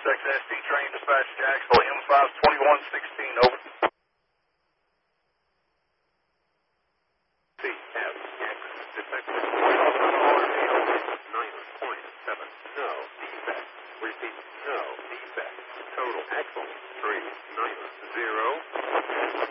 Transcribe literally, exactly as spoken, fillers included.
X S D train dispatch Jacksonville M five twenty-one sixteen, over. C F X detected nine point seven. No defect. Repeat, no defect. Total axle three nine zero.